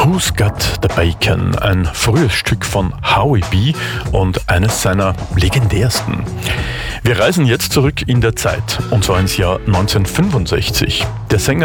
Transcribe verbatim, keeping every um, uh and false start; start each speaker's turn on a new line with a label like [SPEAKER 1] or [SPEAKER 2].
[SPEAKER 1] Who's Got the Bacon, ein frühes Stück von Howie B. und eines seiner legendärsten. Wir reisen jetzt zurück in der Zeit, und zwar ins Jahr neunzehnhundertfünfundsechzig. Der Sänger